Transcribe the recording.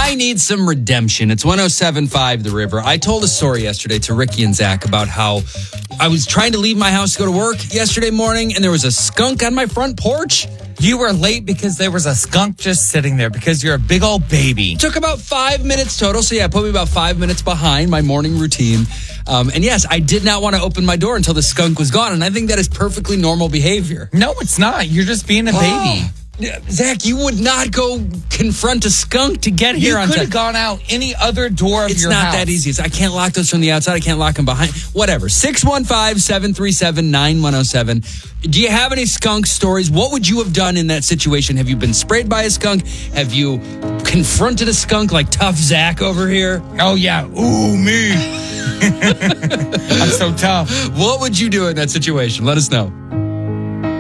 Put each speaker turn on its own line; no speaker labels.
I need some redemption. It's 107.5 The River. I told a story yesterday to Ricky and Zach about how I was trying to leave my house to go to work yesterday morning, and there was a skunk on my front porch.
You were late because there was a skunk just sitting there because you're a big old baby.
Took about 5 minutes total. So yeah, put me about 5 minutes behind my morning routine. And yes, I did not want to open my door until the skunk was gone. And I think that is perfectly normal behavior.
No, it's not. You're just being a baby.
Zach, you would not go confront a skunk to get here on time.
You could have gone out any other door of your house.
It's not that easy. I can't lock those from the outside. I can't lock them behind. Whatever. 615-737-9107. Do you have any skunk stories? What would you have done in that situation? Have you been sprayed by a skunk? Have you confronted a skunk like tough Zach over here?
Oh, yeah. Ooh, me. I'm so tough.
What would you do in that situation? Let us know.